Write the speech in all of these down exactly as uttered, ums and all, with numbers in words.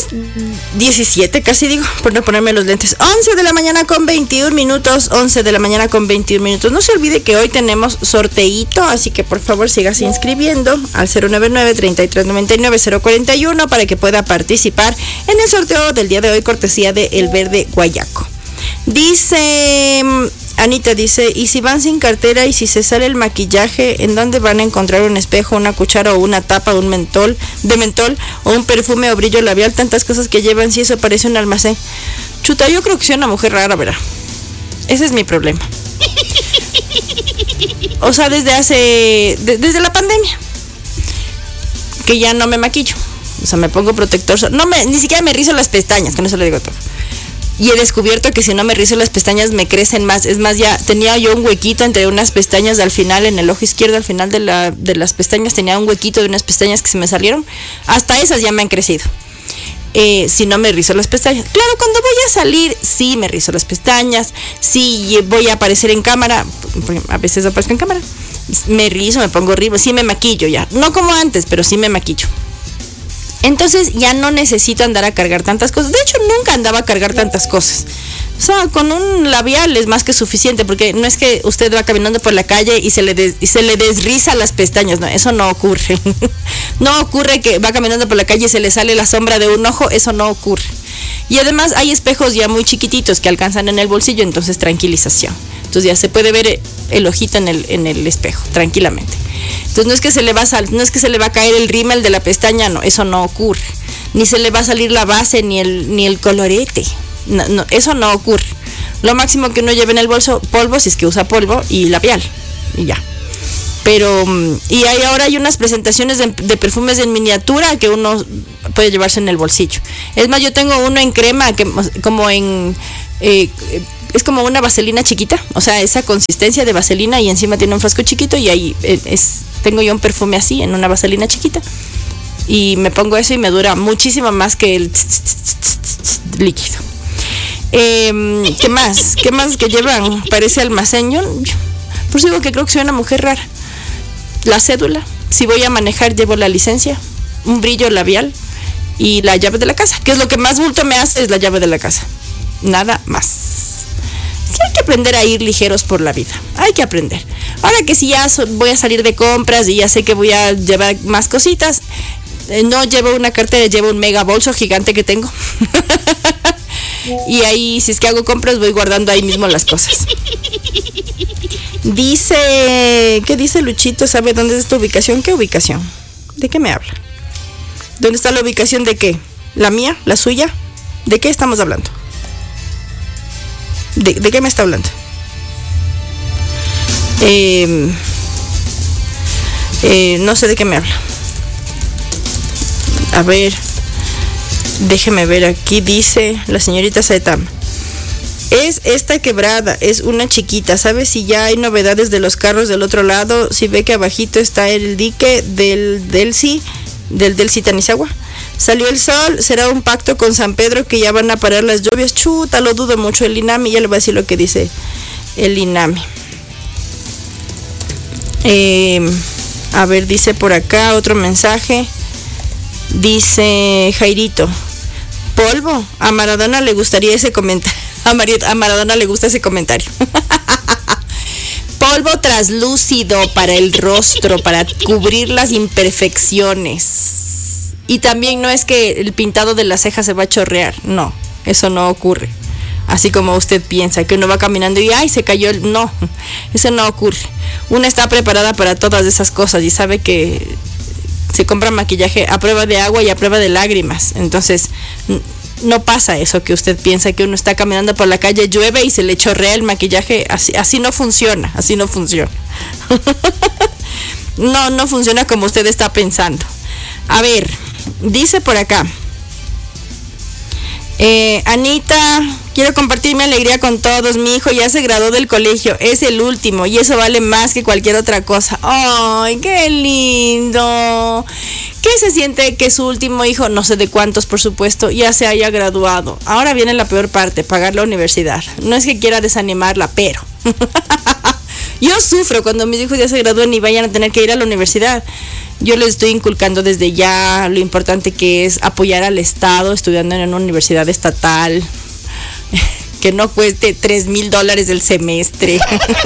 diecisiete, casi digo, por no ponerme los lentes. once de la mañana con veintiún minutos. once de la mañana con veintiún minutos. No se olvide que hoy tenemos sorteíto, así que por favor sígase inscribiendo al cero nueve nueve, treinta y tres noventa y nueve, cero cuarenta y uno para que pueda participar en el sorteo del día de hoy, cortesía de El Verde Guayaco. Dice Anita, dice, y si van sin cartera y si se sale el maquillaje, ¿en dónde van a encontrar un espejo, una cuchara o una tapa de un mentol, de mentol o un perfume o brillo labial? Tantas cosas que llevan, si eso parece un almacén. Chuta, yo creo que soy una mujer rara, ¿verdad? Ese es mi problema. O sea, desde hace, de, desde la pandemia, que ya no me maquillo. O sea, me pongo protector, no me, ni siquiera me rizo las pestañas, con eso le digo todo. Y he descubierto que si no me rizo las pestañas me crecen más. Es más, ya tenía yo un huequito entre unas pestañas al final, en el ojo izquierdo, al final de, la, de las pestañas, tenía un huequito de unas pestañas que se me salieron. Hasta esas ya me han crecido. Eh, si no me rizo las pestañas. Claro, cuando voy a salir, sí me rizo las pestañas. Sí voy a aparecer en cámara. A veces aparezco en cámara. Me rizo, me pongo rímel. Sí me maquillo ya. No como antes, pero sí me maquillo. Entonces ya no necesito andar a cargar tantas cosas. De hecho, nunca andaba a cargar tantas cosas. O sea, con un labial es más que suficiente, porque no es que usted va caminando por la calle y se le des, y se le desriza las pestañas, no, eso no ocurre. No ocurre que va caminando por la calle y se le sale la sombra de un ojo, eso no ocurre. Y además hay espejos ya muy chiquititos que alcanzan en el bolsillo, entonces tranquilización. Entonces ya se puede ver el ojito en el, en el espejo, tranquilamente. Entonces no es que se le va a sal, no es que se le va a caer el rímel de la pestaña, no, eso no ocurre. Ni se le va a salir la base ni el, ni el colorete. No, no, eso no ocurre. Lo máximo que uno lleve en el bolso, polvo, si es que usa polvo, y labial, y ya. Pero, y hay, ahora hay unas presentaciones de, de perfumes en miniatura que uno puede llevarse en el bolsillo. Es más, yo tengo uno en crema, que como en, eh, es como una vaselina chiquita, o sea, esa consistencia de vaselina, y encima tiene un frasco chiquito, y ahí es, tengo yo un perfume así, en una vaselina chiquita, y me pongo eso y me dura muchísimo más que el líquido. Eh, ¿Qué más? ¿Qué más que llevan? Parece almacén. Yo, por eso digo que creo que soy una mujer rara. La cédula, si voy a manejar llevo la licencia, un brillo labial y la llave de la casa, que es lo que más bulto me hace, es la llave de la casa, nada más. Es que hay que aprender a ir ligeros por la vida, hay que aprender. Ahora que si ya so, voy a salir de compras y ya sé que voy a llevar más cositas, eh, no llevo una cartera, llevo un mega bolso gigante que tengo. Y ahí, si es que hago compras, voy guardando ahí mismo las cosas. Dice, ¿qué dice Luchito? ¿Sabe dónde es esta ubicación? ¿Qué ubicación? ¿De qué me habla? ¿Dónde está la ubicación de qué? ¿La mía? ¿La suya? ¿De qué estamos hablando? ¿De, de qué me está hablando? Eh, eh, no sé de qué me habla. A ver, déjeme ver aquí. Dice la señorita Zeta. Es esta quebrada, es una chiquita. ¿Sabe si ya hay novedades de los carros del otro lado? Si ve que abajito está el dique del Delcy, del Delcy Tanizagua. Salió el sol, será un pacto con San Pedro que ya van a parar las lluvias. Chuta, lo dudo mucho. El INAMI, ya le voy a decir lo que dice el INAMI. Eh, a ver, dice por acá otro mensaje. Dice Jairito, polvo, a Maradona le gustaría ese comentario. A, Mar- a Maradona le gusta ese comentario. Polvo traslúcido para el rostro, para cubrir las imperfecciones. Y también no es que el pintado de las cejas se va a chorrear, no, eso no ocurre. Así como usted piensa, que uno va caminando y ¡ay! Se cayó el... No, eso no ocurre. Una está preparada para todas esas cosas y sabe que se compra maquillaje a prueba de agua y a prueba de lágrimas. Entonces, no pasa eso que usted piensa, que uno está caminando por la calle, llueve y se le chorrea el maquillaje. Así, así no funciona, así no funciona. No, no funciona como usted está pensando. A ver, dice por acá. Eh, Anita, quiero compartir mi alegría con todos. Mi hijo ya se graduó del colegio, es el último y eso vale más que cualquier otra cosa. ¡Ay, qué lindo! ¿Qué se siente que su último hijo, no sé de cuántos por supuesto, ya se haya graduado? Ahora viene la peor parte, pagar la universidad. No es que quiera desanimarla, pero yo sufro cuando mis hijos ya se gradúen y vayan a tener que ir a la universidad. Yo les estoy inculcando desde ya lo importante que es apoyar al Estado estudiando en una universidad estatal, que no cueste tres mil dólares el semestre.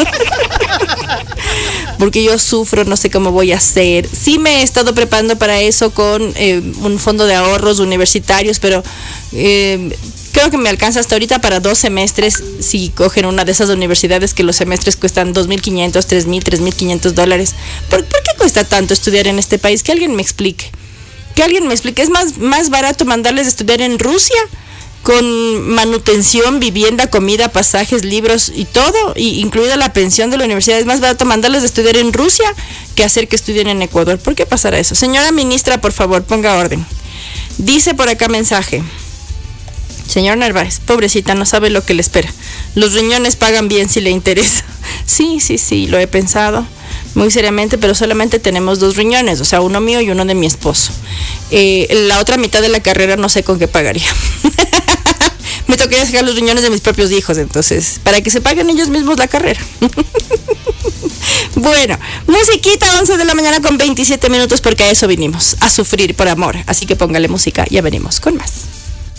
Porque yo sufro, no sé cómo voy a hacer. Sí me he estado preparando para eso con eh, un fondo de ahorros universitarios, pero eh, creo que me alcanza hasta ahorita para dos semestres si cogen una de esas universidades que los semestres cuestan dos mil quinientos, tres mil, tres mil quinientos dólares. ¿Por, ¿Por qué cuesta tanto estudiar en este país? Que alguien me explique. Que alguien me explique. ¿Es más, más barato mandarles a estudiar en Rusia? Con manutención, vivienda, comida, pasajes, libros y todo, y incluida la pensión de la universidad. Es más barato mandarles a estudiar en Rusia que hacer que estudien en Ecuador. ¿Por qué pasará eso? Señora ministra, por favor, ponga orden. Dice por acá mensaje. Señor Narváez, pobrecita, no sabe lo que le espera. Los riñones pagan bien si le interesa. Sí, sí, sí, lo he pensado muy seriamente, pero solamente tenemos dos riñones, o sea, uno mío y uno de mi esposo. Eh, la otra mitad de la carrera no sé con qué pagaría. Me tocaría sacar los riñones de mis propios hijos, entonces, para que se paguen ellos mismos la carrera. Bueno, musiquita, once de la mañana con veintisiete minutos, porque a eso vinimos, a sufrir por amor. Así que póngale música, ya venimos con más.